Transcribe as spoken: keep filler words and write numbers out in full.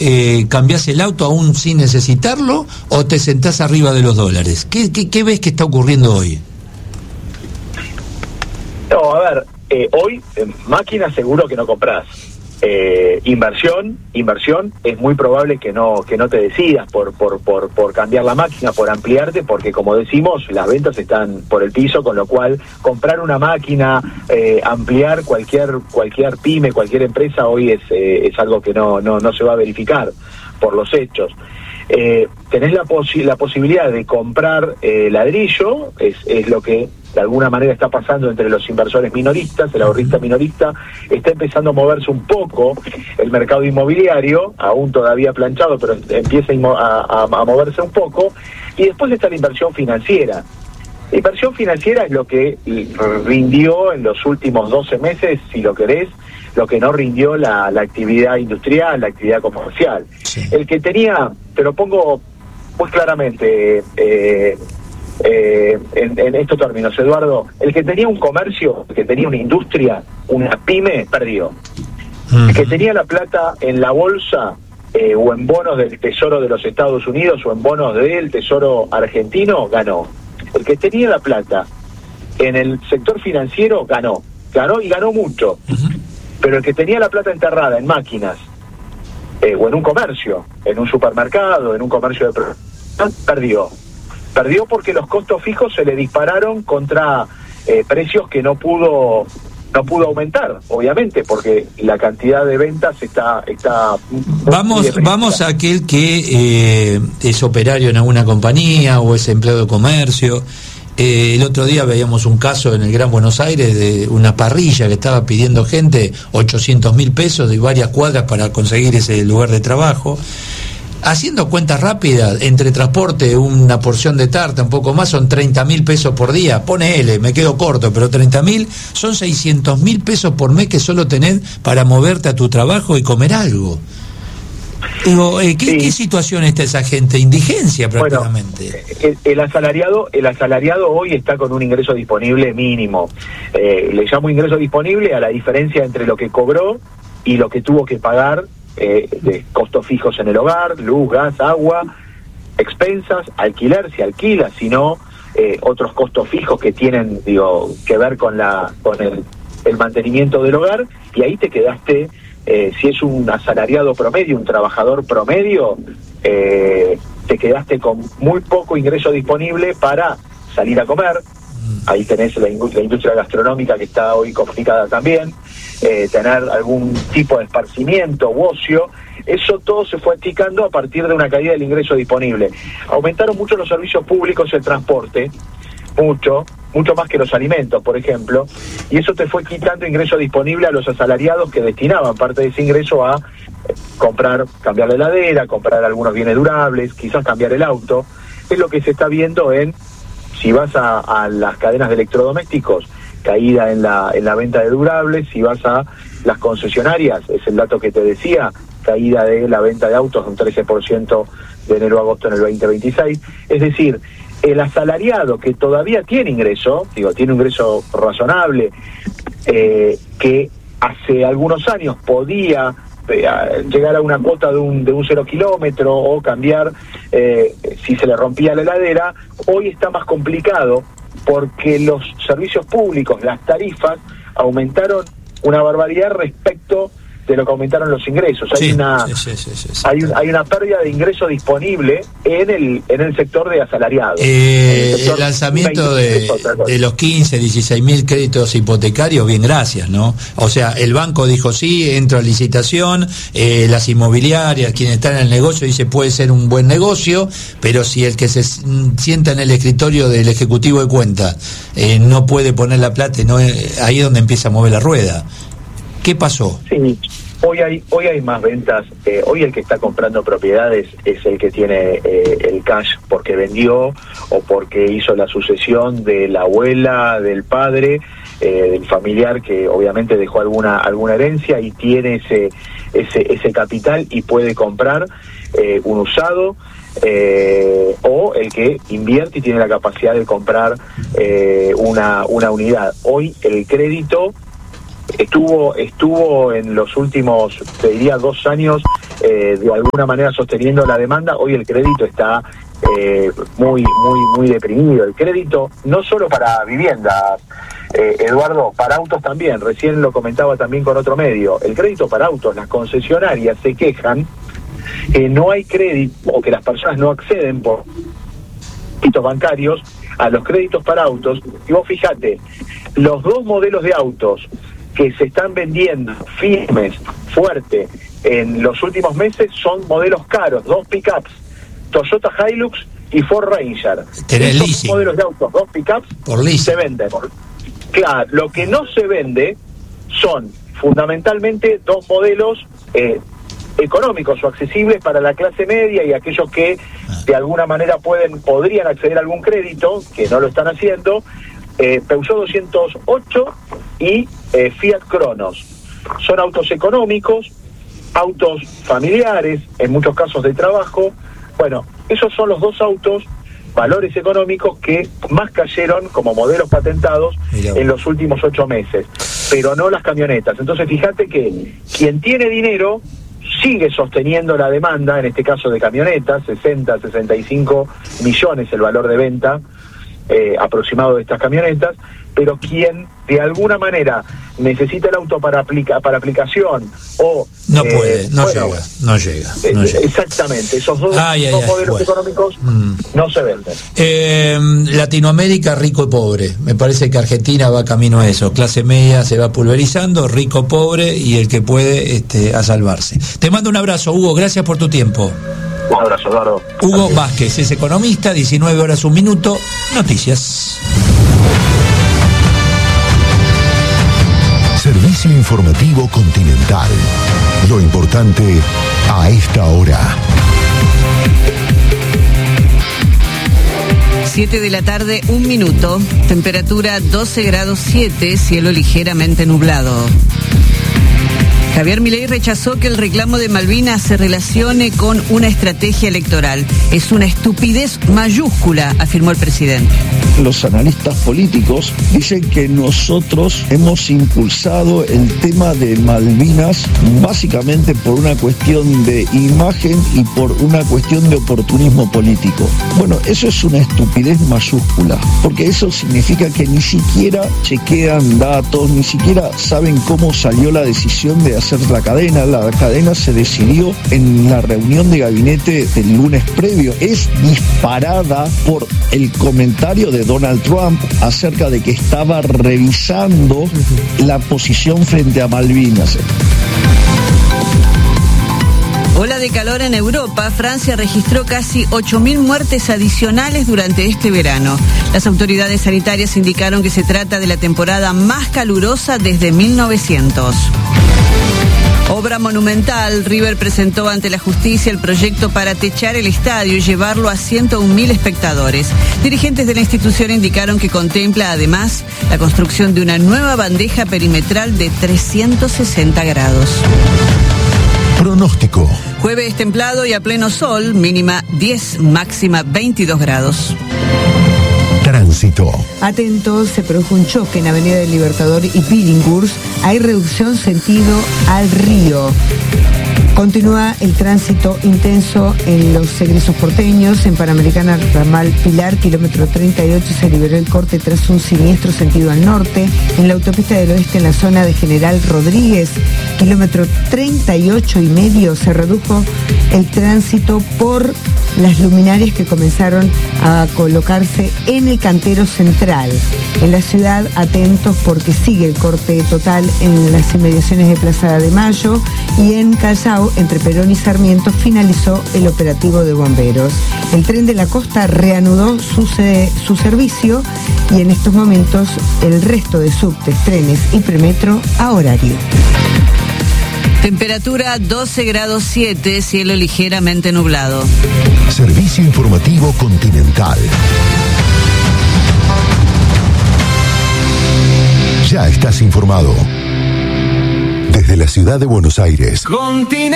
eh, cambiás el auto aún sin necesitarlo o te sentás arriba de los dólares? ¿Qué, qué, qué ves que está ocurriendo hoy? No, a ver, eh, hoy eh, máquina seguro que no comprás. Eh, inversión, inversión, es muy probable que no que no te decidas por, por, por, por cambiar la máquina, por ampliarte, porque como decimos, las ventas están por el piso, con lo cual comprar una máquina, eh, ampliar cualquier cualquier pyme, cualquier empresa hoy es eh, es algo que no, no, no se va a verificar por los hechos. Eh, tenés la, posi- la posibilidad de comprar eh, ladrillo, es, es lo que de alguna manera está pasando entre los inversores minoristas, el ahorrista minorista está empezando a moverse un poco, el mercado inmobiliario, aún todavía planchado, pero empieza a, a, a moverse un poco, y después está la inversión financiera. La inversión financiera es lo que rindió en los últimos doce meses, si lo querés, lo que no rindió la, la actividad industrial, la actividad comercial. Sí. El que tenía, te lo pongo muy claramente, eh, Eh, en, en estos términos, Eduardo, el que tenía un comercio, el que tenía una industria, una pyme, perdió. Uh-huh. El que tenía la plata en la bolsa eh, o en bonos del Tesoro de los Estados Unidos o en bonos del Tesoro argentino, ganó. El que tenía la plata en el sector financiero, ganó. Ganó y ganó mucho. Uh-huh. Pero el que tenía la plata enterrada en máquinas eh, o en un comercio, en un supermercado, en un comercio de producción, perdió. Perdió porque los costos fijos se le dispararon contra eh, precios que no pudo no pudo aumentar, obviamente, porque la cantidad de ventas está está vamos vamos a aquel que eh, es operario en alguna compañía o es empleado de comercio. Eh, el otro día veíamos un caso en el Gran Buenos Aires de una parrilla que estaba pidiendo gente ochocientos mil pesos de varias cuadras para conseguir ese lugar de trabajo. Haciendo cuentas rápidas, entre transporte, una porción de tarta, un poco más, son treinta mil pesos por día. Pone L, me quedo corto, pero treinta mil son seiscientos mil pesos por mes que solo tenés para moverte a tu trabajo y comer algo. Digo, eh, ¿qué, sí. ¿qué situación está esa gente? Indigencia prácticamente. Bueno, el, el asalariado el asalariado hoy está con un ingreso disponible mínimo. Eh, le llamo ingreso disponible a la diferencia entre lo que cobró y lo que tuvo que pagar Eh, de costos fijos en el hogar, luz, gas, agua, expensas, alquiler, si alquila, si no, eh, otros costos fijos que tienen, digo, que ver con la con el, el mantenimiento del hogar, y ahí te quedaste, eh, si es un asalariado promedio, un trabajador promedio, eh, te quedaste con muy poco ingreso disponible para salir a comer. Ahí tenés la, la industria gastronómica que está hoy complicada también, eh, tener algún tipo de esparcimiento u ocio. Eso todo se fue achicando a partir de una caída del ingreso disponible. Aumentaron mucho los servicios públicos y el transporte, mucho, mucho más que los alimentos, por ejemplo, y eso te fue quitando ingreso disponible a los asalariados que destinaban parte de ese ingreso a eh, comprar, cambiar la heladera, comprar algunos bienes durables, quizás cambiar el auto. Es lo que se está viendo en, si vas a, a las cadenas de electrodomésticos, caída en la en la venta de durables. Si vas a las concesionarias, es el dato que te decía, caída de la venta de autos de un trece por ciento de enero a agosto en el veinte veintiséis. Es decir, el asalariado que todavía tiene ingreso, digo, tiene un ingreso razonable, eh, que hace algunos años podía eh, llegar a una cuota de un de un cero kilómetro o cambiar eh, si se le rompía la heladera, hoy está más complicado porque los servicios públicos, las tarifas, aumentaron una barbaridad respecto de lo que aumentaron los ingresos. Hay sí, una sí, sí, sí, sí, sí. Hay, un, hay una pérdida de ingreso disponible en el en el sector de asalariados. Eh, el, el lanzamiento de, de los quince, dieciséis mil créditos hipotecarios, bien, gracias, ¿no? O sea, el banco dijo sí, entra a licitación, eh, las inmobiliarias, quienes están en el negocio, dice puede ser un buen negocio, pero si el que se sienta en el escritorio del ejecutivo de cuentas eh, no puede poner la plata, no, eh, ahí es donde empieza a mover la rueda. ¿Qué pasó? Sí, hoy hay hoy hay más ventas. Eh, hoy el que está comprando propiedades es el que tiene eh, el cash porque vendió o porque hizo la sucesión de la abuela, del padre, eh, del familiar que obviamente dejó alguna alguna herencia y tiene ese ese ese capital y puede comprar eh, un usado. Eh, o el que invierte y tiene la capacidad de comprar eh, una una unidad. Hoy el crédito Estuvo estuvo en los últimos, te diría, dos años eh, de alguna manera sosteniendo la demanda. Hoy el crédito está eh, muy, muy, muy deprimido. El crédito no solo para viviendas, eh, Eduardo, para autos también. Recién lo comentaba también con otro medio. El crédito para autos, las concesionarias se quejan que no hay crédito o que las personas no acceden por créditos bancarios a los créditos para autos. Y vos fíjate, los dos modelos de autos que se están vendiendo firmes, fuerte, en los últimos meses son modelos caros, dos pickups, Toyota Hilux y Ford Ranger. Estos modelos de autos, dos pickups, por se venden. Claro, lo que no se vende son fundamentalmente dos modelos eh, económicos o accesibles para la clase media y aquellos que de alguna manera pueden podrían acceder a algún crédito, que no lo están haciendo, eh, Peugeot doscientos ocho y eh, Fiat Cronos. Son autos económicos, autos familiares, en muchos casos de trabajo. Bueno, esos son los dos autos, valores económicos, que más cayeron como modelos patentados Mirá. en los últimos ocho meses, pero no las camionetas. Entonces fíjate que quien tiene dinero sigue sosteniendo la demanda, en este caso de camionetas, sesenta, sesenta y cinco millones el valor de venta eh, aproximado de estas camionetas, pero quien de alguna manera necesita el auto para aplica, para aplicación o no eh, puede, no bueno, llega, no llega, no eh, llega. Exactamente, esos dos, ay, dos ay, modelos ay, económicos bueno. no se venden. Eh, Latinoamérica, rico y pobre. Me parece que Argentina va camino a eso. Clase media se va pulverizando, rico, pobre y el que puede este, a salvarse. Te mando un abrazo, Hugo, gracias por tu tiempo. Un abrazo, Eduardo. Hugo Gracias. Vázquez es economista, diecinueve horas un minuto, noticias. Servicio informativo Continental. Lo importante a esta hora. siete de la tarde, un minuto. Temperatura doce grados siete, cielo ligeramente nublado. Javier Milei rechazó que el reclamo de Malvinas se relacione con una estrategia electoral. Es una estupidez mayúscula, afirmó el presidente. Los analistas políticos dicen que nosotros hemos impulsado el tema de Malvinas básicamente por una cuestión de imagen y por una cuestión de oportunismo político. Bueno, eso es una estupidez mayúscula, porque eso significa que ni siquiera chequean datos, ni siquiera saben cómo salió la decisión de hacer la cadena. La cadena se decidió en la reunión de gabinete del lunes previo. Es disparada por el comentario de Donald Trump acerca de que estaba revisando la posición frente a Malvinas. Ola de calor en Europa. Francia registró casi ocho mil muertes adicionales durante este verano. Las autoridades sanitarias indicaron que se trata de la temporada más calurosa desde mil novecientos. Obra monumental. River presentó ante la justicia el proyecto para techar el estadio y llevarlo a ciento un mil espectadores. Dirigentes de la institución indicaron que contempla además la construcción de una nueva bandeja perimetral de trescientos sesenta grados. Pronóstico. Jueves templado y a pleno sol, mínima diez, máxima veintidós grados. Tránsito. Atentos, se produjo un choque en Avenida del Libertador y Billinghurst. Hay reducción sentido al río. Continúa el tránsito intenso en los egresos porteños. En Panamericana Ramal Pilar, kilómetro treinta y ocho, se liberó el corte tras un siniestro sentido al norte. En la autopista del oeste, en la zona de General Rodríguez, kilómetro treinta y ocho y medio, se redujo el tránsito por las luminarias que comenzaron a colocarse en el cantero central. En la ciudad, atentos porque sigue el corte total en las inmediaciones de Plaza de Mayo, y en Callao, entre Perón y Sarmiento, finalizó el operativo de bomberos. El tren de la costa reanudó su, su servicio y en estos momentos el resto de subtes, trenes y premetro a horario. Temperatura doce grados siete, cielo ligeramente nublado. Servicio informativo Continental. Ya estás informado. Desde la ciudad de Buenos Aires. Continental.